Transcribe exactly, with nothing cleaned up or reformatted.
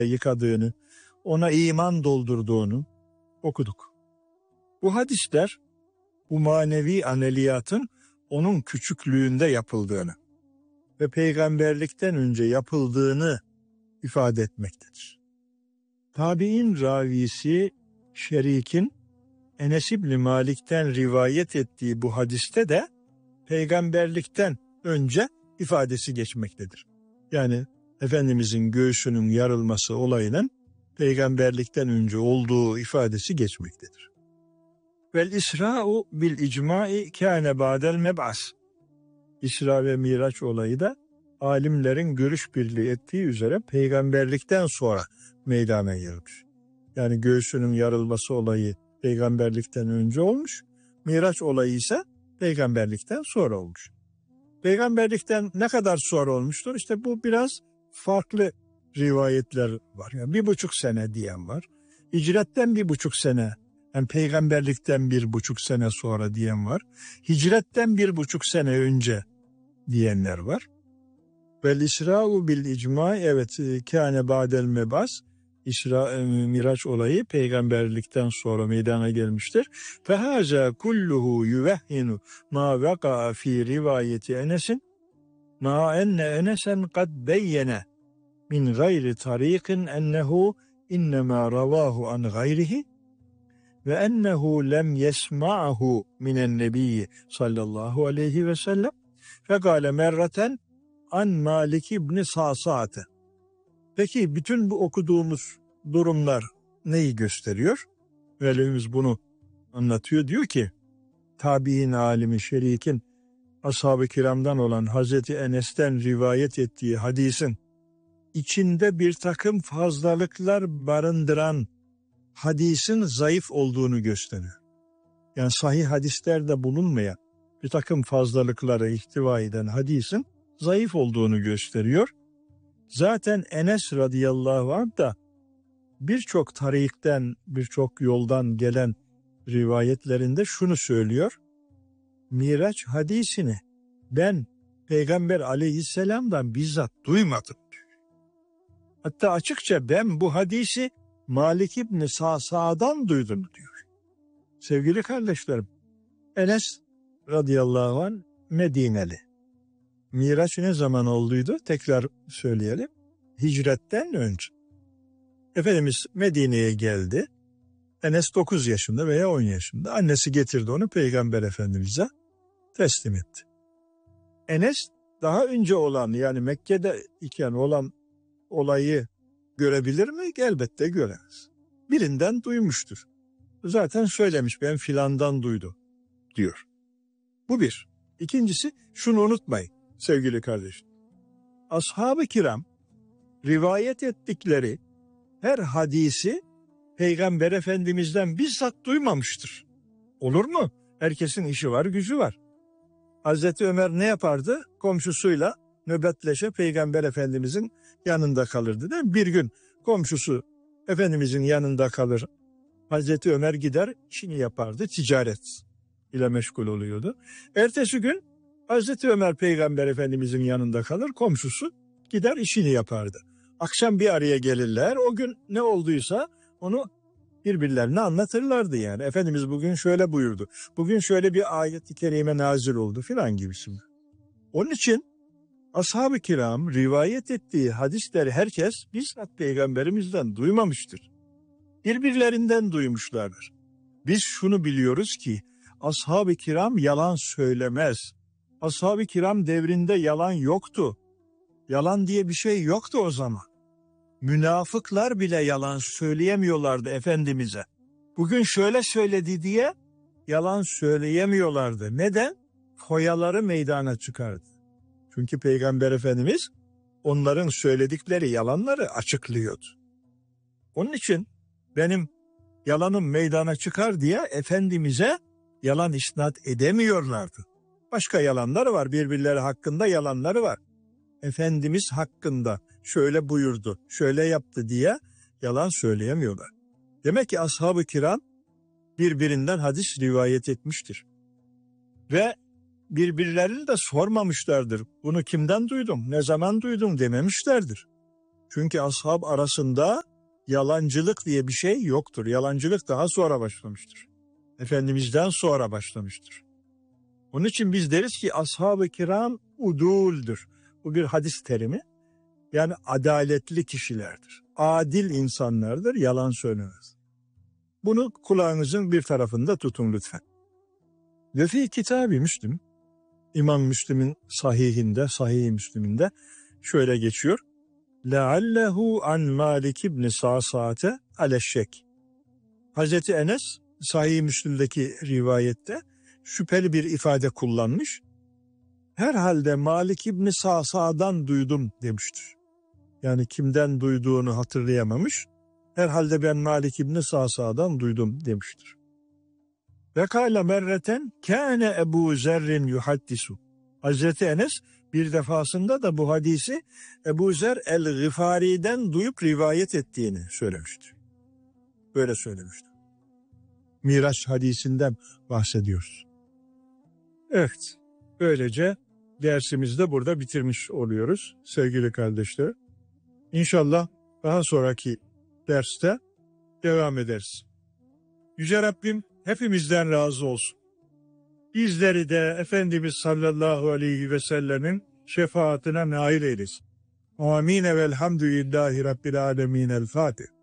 yıkadığını, ona iman doldurduğunu okuduk. Bu hadisler bu manevi ameliyatın onun küçüklüğünde yapıldığını ve peygamberlikten önce yapıldığını ifade etmektedir. Tabi'in ravisi Şerik'in Enes İbni Malik'ten rivayet ettiği bu hadiste de peygamberlikten önce ifadesi geçmektedir. Yani Efendimizin göğsünün yarılması olayının peygamberlikten önce olduğu ifadesi geçmektedir. Vel İsra'u bil icma'i kâne ba'del meb'as. İsra ve Miraç olayı da alimlerin görüş birliği ettiği üzere peygamberlikten sonra meydana gelmiş. Yani göğsünün yarılması olayı peygamberlikten önce olmuş, Miraç olayı ise peygamberlikten sonra olmuş. Peygamberlikten ne kadar sonra olmuştur? İşte bu biraz farklı rivayetler var. Yani bir buçuk sene diyen var. Hicretten bir buçuk sene, yani peygamberlikten bir buçuk sene sonra diyen var. Hicretten bir buçuk sene önce diyenler var. Vel İsra'u bil icma, evet, kâne ba'del mebas, İsra Miraç olayı peygamberlikten sonra meydana gelmiştir. Fehaza kulluhu yuvehhinu ma vaka fi rivayeti Enes'in ma enne Enesen kad beyyene min gayri tariqin ennehu innema ravahu an gayrihi ve ennehu lem yesma'hu minen nebiyyi sallallahu aleyhi ve sellem fekale merraten an Malik ibn Sa'sa'te. Peki bütün bu okuduğumuz durumlar neyi gösteriyor? Velimiz bunu anlatıyor. Diyor ki tabi'in alimi Şerik'in ashab-ı kiramdan olan Hazreti Enes'ten rivayet ettiği hadisin içinde bir takım fazlalıklar barındıran hadisin zayıf olduğunu gösteriyor. Yani sahih hadislerde bulunmayan bir takım fazlalıklara ihtiva eden hadisin zayıf olduğunu gösteriyor. Zaten Enes radıyallahu anh da birçok tarikten, birçok yoldan gelen rivayetlerinde şunu söylüyor. Miraç hadisini ben Peygamber aleyhisselamdan bizzat duymadım diyor. Hatta açıkça ben bu hadisi Malik İbni Sa'sa'dan duydum diyor. Sevgili kardeşlerim, Enes radıyallahu anh Medineli. Miraç ne zaman olduydu? Tekrar söyleyelim. Hicretten önce. Efendimiz Medine'ye geldi. Enes dokuz yaşında veya on yaşında. Annesi getirdi onu Peygamber Efendimiz'e teslim etti. Enes daha önce olan, yani Mekke'de iken olan olayı görebilir mi? Elbette göremez. Birinden duymuştur. Zaten söylemiş, ben filandan duydum diyor. Bu bir. İkincisi, şunu unutmayın sevgili kardeşim. Ashab-ı kiram rivayet ettikleri her hadisi Peygamber Efendimiz'den bizzat duymamıştır. Olur mu? Herkesin işi var, gücü var. Hazreti Ömer ne yapardı? Komşusuyla nöbetleşe Peygamber Efendimiz'in yanında kalırdı değil mi? Bir gün komşusu Efendimiz'in yanında kalır. Hazreti Ömer gider işini yapardı. Ticaret ile meşgul oluyordu. Ertesi gün Hazreti Ömer Peygamber Efendimiz'in yanında kalır. Komşusu gider işini yapardı. Akşam bir araya gelirler. O gün ne olduysa onu birbirlerine anlatırlardı yani. Efendimiz bugün şöyle buyurdu. Bugün şöyle bir ayet-i kerime nazil oldu filan gibisi. Onun için ashab-ı kiram rivayet ettiği hadisleri herkes bizzat Peygamberimizden duymamıştır. Birbirlerinden duymuşlardır. Biz şunu biliyoruz ki ashab-ı kiram yalan söylemez. Ashab-ı kiram devrinde yalan yoktu. Yalan diye bir şey yoktu o zaman. Münafıklar bile yalan söyleyemiyorlardı Efendimiz'e. Bugün şöyle söyledi diye yalan söyleyemiyorlardı. Neden? Foyaları meydana çıkardı. Çünkü Peygamber Efendimiz onların söyledikleri yalanları açıklıyordu. Onun için benim yalanım meydana çıkar diye Efendimiz'e yalan isnat edemiyorlardı. Başka yalanları var, birbirleri hakkında yalanları var. Efendimiz hakkında şöyle buyurdu, şöyle yaptı diye yalan söyleyemiyorlar. Demek ki ashab-ı kiram birbirinden hadis rivayet etmiştir. Ve birbirlerini de sormamışlardır. Bunu kimden duydum, ne zaman duydum dememişlerdir. Çünkü ashab arasında yalancılık diye bir şey yoktur. Yalancılık daha sonra başlamıştır. Efendimiz'den sonra başlamıştır. Onun için biz deriz ki ashab-ı kiram uduldür. Bu bir hadis terimi. Yani adaletli kişilerdir. Adil insanlardır, yalan söylemez. Bunu kulağınızın bir tarafında tutun lütfen. Ve fi kitab-ı Müslim, İmam Müslim'in sahihinde, Sahih-i Müslim'inde şöyle geçiyor. Leallehu an Malik ibn Sa'sa'te aleşşek. Hazreti Enes Sahih-i Müslim'deki rivayette şüpheli bir ifade kullanmış. Herhalde Malik ibn Sa'sa'dan duydum demiştir. Yani kimden duyduğunu hatırlayamamış. Herhalde ben Malik ibn Sa'sa'dan duydum demiştir. Ve kâle merreten kâne Ebu Zerrin yuhaddisu. Hazreti Enes bir defasında da bu hadisi Ebu Zer el-Gıfari'den duyup rivayet ettiğini söylemişti. Böyle söylemişti. Miraç hadisinden bahsediyoruz. Evet, böylece dersimizi de burada bitirmiş oluyoruz sevgili kardeşler. İnşallah daha sonraki derste devam ederiz. Yüce Rabbim hepimizden razı olsun. Bizleri de Efendimiz sallallahu aleyhi ve sellemin şefaatine nail eylesin. Amin ve elhamdülillahi rabbil alemin. El Fatiha.